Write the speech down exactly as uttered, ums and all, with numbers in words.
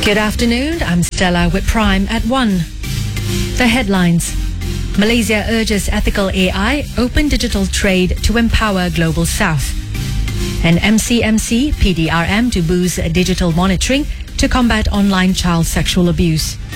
Good afternoon, I'm Stella with Prime at one. The headlines. Malaysia urges ethical A I, open digital trade to empower Global South. And M C M C, P D R M to boost digital monitoring to combat online child sexual abuse.